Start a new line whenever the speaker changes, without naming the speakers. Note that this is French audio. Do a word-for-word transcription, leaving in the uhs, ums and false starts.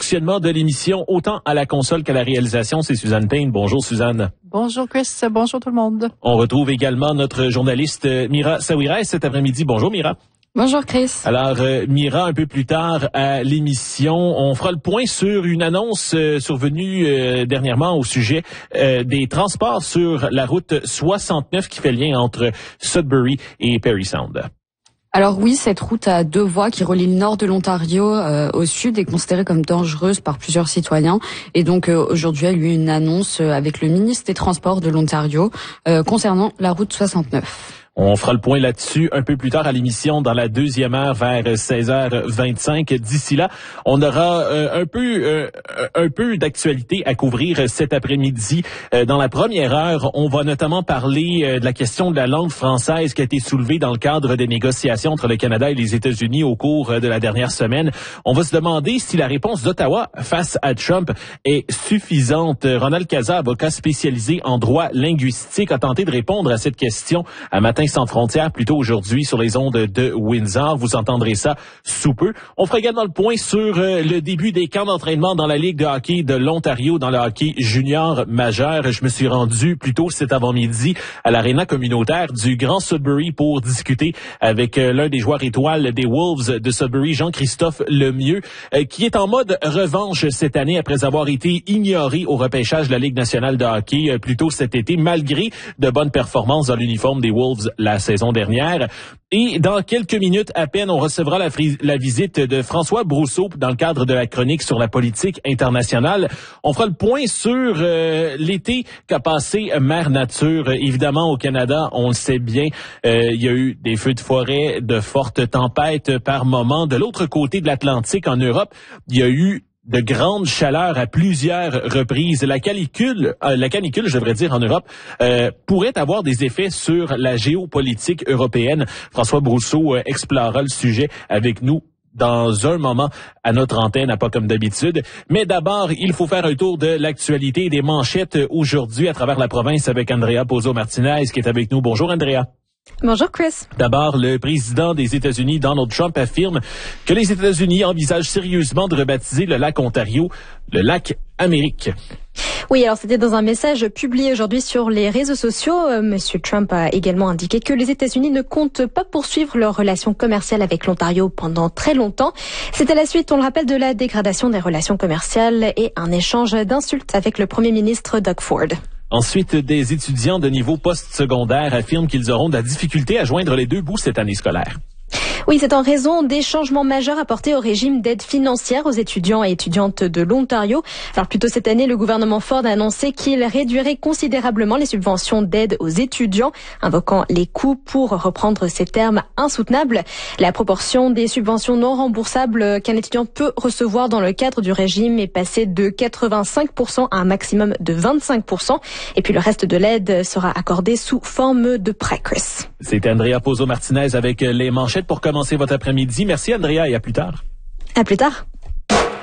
fonctionnement de l'émission, autant à la console qu'à la réalisation. C'est Suzanne Payne. Bonjour Suzanne.
Bonjour Chris, bonjour tout le monde.
On retrouve également notre journaliste Mira Saouirès cet après-midi. Bonjour Mira.
Bonjour Chris.
Alors euh, Mira, un peu plus tard à l'émission, on fera le point sur une annonce euh, survenue euh, dernièrement au sujet euh, des transports sur la route soixante-neuf qui fait lien entre Sudbury et Parry Sound.
Alors oui, cette route à deux voies qui relie le nord de l'Ontario euh, au sud est considérée comme dangereuse par plusieurs citoyens. Et donc euh, aujourd'hui, il y a eu une annonce euh, avec le ministre des Transports de l'Ontario euh, concernant la route soixante-neuf.
On fera le point là-dessus un peu plus tard à l'émission dans la deuxième heure vers seize heures vingt-cinq. D'ici là, on aura euh, un peu euh, un peu d'actualité à couvrir cet après-midi. Euh, dans la première heure, on va notamment parler euh, de la question de la langue française qui a été soulevée dans le cadre des négociations entre le Canada et les États-Unis au cours euh, de la dernière semaine. On va se demander si la réponse d'Ottawa face à Trump est suffisante. Ronald Caza, avocat spécialisé en droit linguistique, a tenté de répondre à cette question à Matin sans frontières, plutôt aujourd'hui sur les ondes de Windsor. Vous entendrez ça sous peu. On fera également le point sur euh, le début des camps d'entraînement dans la Ligue de hockey de l'Ontario, dans le hockey junior majeur. Je me suis rendu plus tôt cet avant-midi à l'aréna communautaire du Grand Sudbury pour discuter avec euh, l'un des joueurs étoiles des Wolves de Sudbury, Jean-Christophe Lemieux, euh, qui est en mode revanche cette année après avoir été ignoré au repêchage de la Ligue nationale de hockey euh, plus tôt cet été, malgré de bonnes performances dans l'uniforme des Wolves la saison dernière. Et dans quelques minutes à peine, on recevra la, fri- la visite de François Brousseau dans le cadre de la chronique sur la politique internationale. On fera le point sur euh, l'été qu'a passé Mère Nature. Évidemment, au Canada, on le sait bien, euh, il y a eu des feux de forêt, de fortes tempêtes par moment. De l'autre côté de l'Atlantique, en Europe, il y a eu de grandes chaleurs à plusieurs reprises. La canicule, euh, la canicule, je devrais dire, en Europe, euh, pourrait avoir des effets sur la géopolitique européenne. François Brousseau euh, explorera le sujet avec nous dans un moment à notre antenne, à pas comme d'habitude. Mais d'abord, il faut faire un tour de l'actualité et des manchettes aujourd'hui à travers la province avec Andrea Pozzo-Martinez qui est avec nous. Bonjour Andrea.
Bonjour Chris.
D'abord, le président des États-Unis, Donald Trump, affirme que les États-Unis envisagent sérieusement de rebaptiser le lac Ontario le lac Amérique.
Oui, alors c'était dans un message publié aujourd'hui sur les réseaux sociaux. Euh, Monsieur Trump a également indiqué que les États-Unis ne comptent pas poursuivre leurs relations commerciales avec l'Ontario pendant très longtemps. C'était la suite, on le rappelle, de la dégradation des relations commerciales et un échange d'insultes avec le premier ministre Doug Ford.
Ensuite, des étudiants de niveau post-secondaire affirment qu'ils auront de la difficulté à joindre les deux bouts cette année scolaire.
Oui, c'est en raison des changements majeurs apportés au régime d'aide financière aux étudiants et étudiantes de l'Ontario. Alors plus tôt cette année, le gouvernement Ford a annoncé qu'il réduirait considérablement les subventions d'aide aux étudiants, invoquant les coûts pour reprendre ces termes insoutenables. La proportion des subventions non remboursables qu'un étudiant peut recevoir dans le cadre du régime est passée de quatre-vingt-cinq pour cent à un maximum de vingt-cinq pour cent. Et puis le reste de l'aide sera accordé sous forme de prêt, Chris.
C'était Andrea Pozzo-Martinez avec les manchettes pour commencer votre après-midi. Merci Andrea et à plus tard.
À plus tard.